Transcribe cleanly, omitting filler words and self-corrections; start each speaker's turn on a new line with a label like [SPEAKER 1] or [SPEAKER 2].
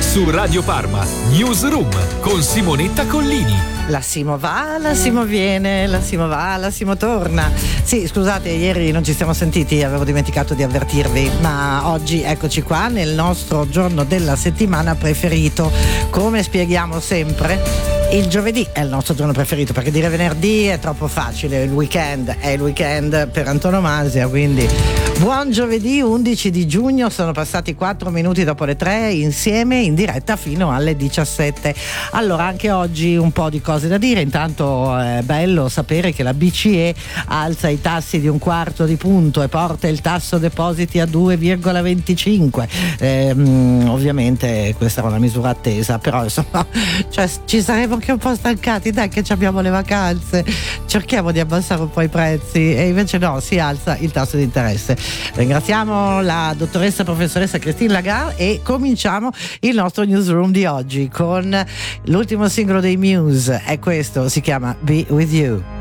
[SPEAKER 1] Su Radio Parma, Newsroom con Simonetta Collini.
[SPEAKER 2] La Simo va, la Simo viene, la Simo va, la Simo torna. Sì, scusate, ieri non ci siamo sentiti, avevo dimenticato di avvertirvi, ma oggi eccoci qua nel nostro giorno della settimana preferito. Come spieghiamo sempre, il giovedì è il nostro giorno preferito, perché dire venerdì è troppo facile, il weekend è il weekend per antonomasia, quindi buon giovedì 11 di giugno, sono passati 4 minuti dopo le 3 insieme in diretta fino alle 17. Allora, anche oggi un po' di cose da dire. Intanto è bello sapere che la BCE alza i tassi di 1/4 punto e porta il tasso depositi a 2,25. Ovviamente questa era una misura attesa, però insomma, cioè, ci saremo anche un po' stancati, dai che abbiamo le vacanze, cerchiamo di abbassare un po' i prezzi, e invece no, si alza il tasso di interesse. Ringraziamo la dottoressa professoressa Christine Lagarde e cominciamo il nostro newsroom di oggi con l'ultimo singolo dei Muse, è questo, si chiama Be With You.